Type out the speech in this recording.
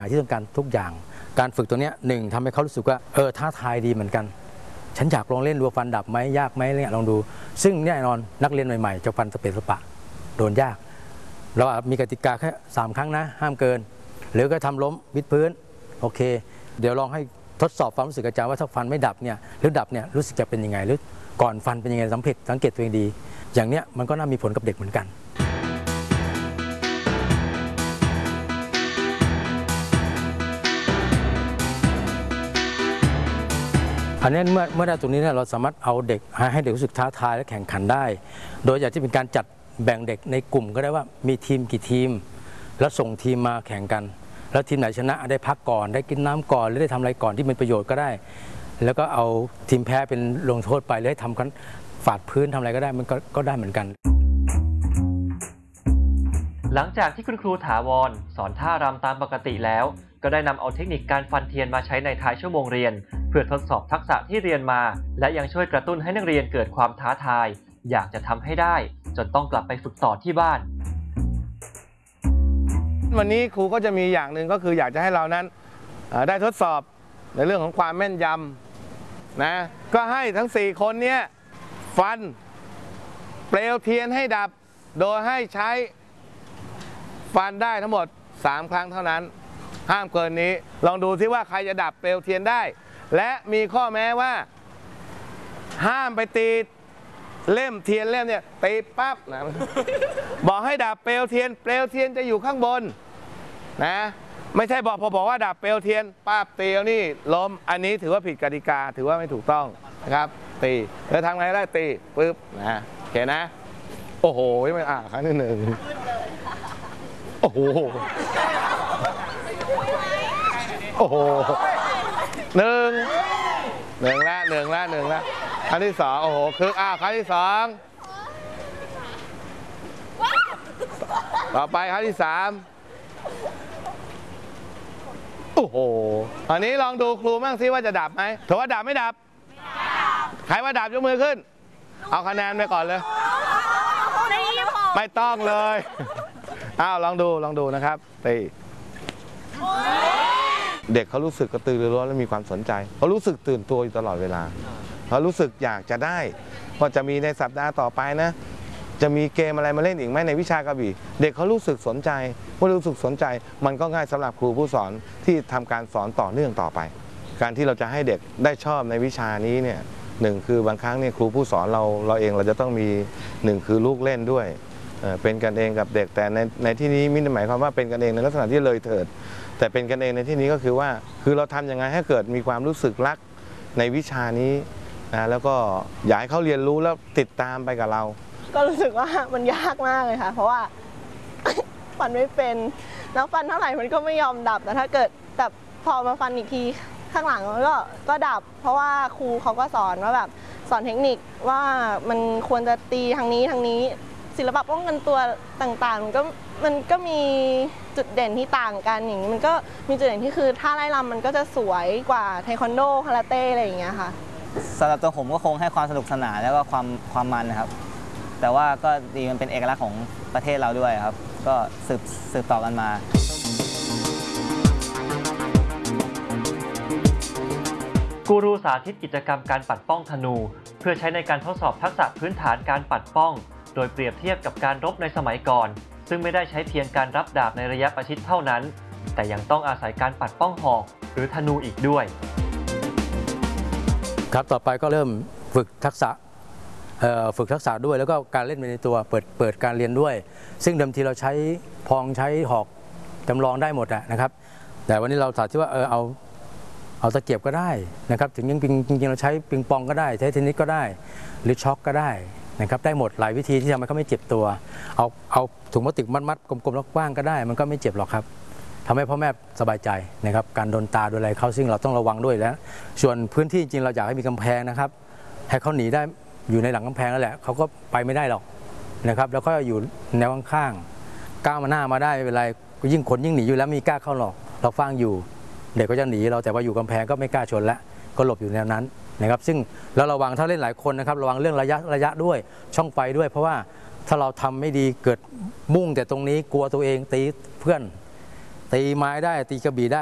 ที่ต้องการทุกอย่างการฝึกตัวนี้หนึ่งทำให้เขารู้สึกว่าท้าทายดีเหมือนกันฉันอยากลองเล่นดูฟันดับไหมยากไหมเนี่ยลองดูซึ่งแน่นอนนักเรียนใหม่ๆจะฟันสเปซสปะโดนยากเรามีกติกาแค่3 ครั้งนะห้ามเกินหรือก็ทำล้มวิดพื้นโอเคเดี๋ยวลองให้ทดสอบความรู้สึกอาจารย์ว่าถ้าฟันไม่ดับเนี่ยหรือดับเนี่ยรู้สึกจะเป็นยังไงหรือก่อนฟันเป็นยังไงสังเกตตัวเองดีอย่างเนี้ยมันก็น่ามีผลกับเด็กเหมือนกันอันนี้เมื่อได้ตรงนี้เนี่ยเราสามารถเอาเด็กให้เด็กรู้สึกท้าทายและแข่งขันได้โดยอยากจะเป็นการจัดแบ่งเด็กในกลุ่มก็ได้ว่ามีทีมกี่ทีมแล้วส่งทีมมาแข่งกันแล้วทีมไหนชนะได้พักก่อนได้กินน้ำก่อนหรือได้ทำอะไรก่อนที่เป็นประโยชน์ก็ได้แล้วก็เอาทีมแพ้เป็นลงโทษไปหรือให้ทำกันฝาดพื้นทำอะไรก็ได้มันก็ได้เหมือนกันหลังจากที่คุณครูถาวรสอนท่ารำตามปกติแล้วก็ได้นำเอาเทคนิคการฟันเทียนมาใช้ในท้ายชั่วโมงเรียนเพื่อทดสอบทักษะที่เรียนมาและยังช่วยกระตุ้นให้นักเรียนเกิดความท้าทายอยากจะทำให้ได้จนต้องกลับไปฝึกต่อที่บ้านวันนี้ครูก็จะมีอย่างหนึ่งก็คืออยากจะให้เรานั้นได้ทดสอบในเรื่องของความแม่นยำนะก็ให้ทั้ง4 คนนี้ฟันเปลวเทียนให้ดับโดยให้ใช้ฟันได้ทั้งหมด3 ครั้งเท่านั้นห้ามเกินนี้ลองดูซิว่าใครจะดับเปลวเทียนได้และมีข้อแม้ว่าห้ามไปตีเล่มเทียนเล่มเนี่ยตีปั๊บนะบอกให้ดับเปลวเทียนจะอยู่ข้างบนนะไม่ใช่พอบอกว่าดับเปลวเทียนปั๊บตีเอานี่ล้มอันนี้ถือว่าผิดกติกาถือว่าไม่ถูกต้องนะครับตีแล้วทางไหนได้ตีปึ๊บนะโอเคนะโอ้โหไม่ครั้งที่1โอ้โหโอ้โหหนึ่งละครั้งที่2โอ้โหคือครั้งที่2ต่อไปครั้งที่3โอ้โหอันนี้ลองดูครูบ้างซิว่าจะดับไหมถือว่าดับไม่ดับใครว่าดับยกมือขึ้นเอาคะแนนไปก่อนเลยไม่ต้องเลยลองดูนะครับตีเด็กเขารู้สึกกระตือรือร้นและมีความสนใจเขารู้สึกตื่นตัวอยู่ตลอดเวลาเขารู้สึกอยากจะได้ว่าจะมีในสัปดาห์ต่อไปนะจะมีเกมอะไรมาเล่นอีกไหมในวิชากระบี่เด็กเขารู้สึกสนใจเมื่อรู้สึกสนใจมันก็ง่ายสำหรับครูผู้สอนที่ทำการสอนต่อเนื่องต่อไปการที่เราจะให้เด็กได้ชอบในวิชานี้เนี่ย1คือบางครั้งเนี่ยครูผู้สอนเราเองเราจะต้องมี1คือลูกเล่นด้วยเป็นกันเองกับเด็กแต่ในที่นี้ไม่ได้หมายความว่าเป็นกันเองในลักษณะที่เลยเถิดแต่เป็นกันเองในที่นี้ก็คือว่าคือเราทำยังไงให้เกิดมีความรู้สึกรักในวิชานี้นะแล้วก็อยากให้เขาเรียนรู้แล้วติดตามไปกับเราก็รู้สึกว่ามันยากมากเลยค่ะเพราะว่าฟันไม่เป็นแล้วฟันเท่าไหร่มันก็ไม่ยอมดับแต่ถ้าเกิดแต่พอมาฟันอีกทีข้างหลังมันก็ดับเพราะว่าครูเขาก็สอนว่าแบบสอนเทคนิคว่ามันควรจะตีทางนี้ศิลปะป้องกันตัวต่างๆมันก็มีจุดเด่นที่ต่างกันอย่างนี้มันก็มีจุดเด่นที่คือท่าไล่ลำมันก็จะสวยกว่าเทควันโดคาราเต้อะไรอย่างเงี้ยค่ะสำหรับตัวผมก็คงให้ความสนุกสนานแล้วก็ความมันนะครับแต่ว่าก็ดีมันเป็นเอกลักษณ์ของประเทศเราด้วยครับก็สืบต่อกันมากูรูสาธิตกิจกรรมการปัดป้องธนูเพื่อใช้ในการทดสอบทักษะพื้นฐานการปัดป้องโดยเปรียบเทียบกับการรบในสมัยก่อนซึ่งไม่ได้ใช้เพียงการรับดาบในระยะประชิดเท่านั้นแต่ยังต้องอาศัยการปัดป้องหอกหรือธนูอีกด้วยครับต่อไปก็เริ่มฝึกทักษะด้วยแล้วก็การเล่นไปในตัวเปิดการเรียนด้วยซึ่งเดิมทีเราใช้พองใช้หอกจำลองได้หมดนะครับแต่วันนี้เราสาธิตว่าเอาตะเกียบก็ได้นะครับถึงจริงเราใช้ปิงปองก็ได้ใช้เทนนิสก็ได้หรือช็อคก็ได้นะครับได้หมดหลายวิธีที่ทำให้เขาไม่เจ็บตัวเอาถุงพลาสติกมัดกลมๆแล้วกว้างก็ได้มันก็ไม่เจ็บหรอกครับทำให้พ่อแม่สบายใจนะครับการโดนตาโดนอะไรเขาซึ่งเราต้องระวังด้วยแล้วส่วนพื้นที่จริงเราอยากให้มีกำแพงนะครับให้เขาหนีได้อยู่ในหลังกำแพงนั่นแหละเขาก็ไปไม่ได้หรอกนะครับแล้วก็อยู่แนวข้างๆก้าวมาหน้ามาได้ไม่เป็นไรยิ่งคนยิ่งหนีอยู่แล้วมีกล้าเข้าหรอกเราฟังอยู่เด็กก็จะหนีเราแต่ว่าอยู่กำแพงก็ไม่กล้าชนแล้วก็หลบอยู่แนวนั้นนะครับซึ่งเราระวังถ้าเล่นหลายคนนะครับระวังเรื่องระยะด้วยช่องไฟด้วยเพราะว่าถ้าเราทำไม่ดีเกิดมุ่งแต่ตรงนี้กลัวตัวเองตีเพื่อนตีไม้ได้ตีกระบี่ได้